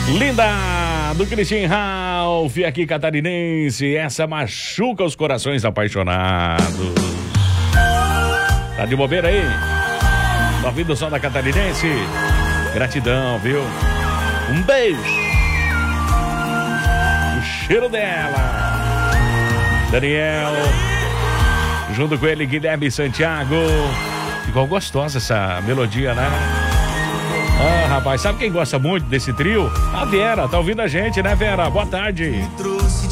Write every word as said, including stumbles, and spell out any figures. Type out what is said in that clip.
Linda do Christian Ralph, aqui catarinense, essa machuca os corações apaixonados. Tá de bobeira aí? Tá ouvindo o som da catarinense? Gratidão, viu? Um beijo. O cheiro dela. Daniel. Junto com ele, Guilherme Santiago. Igual gostosa essa melodia, né? Ah, rapaz, sabe quem gosta muito desse trio? A Vera, tá ouvindo a gente, né, Vera? Boa tarde.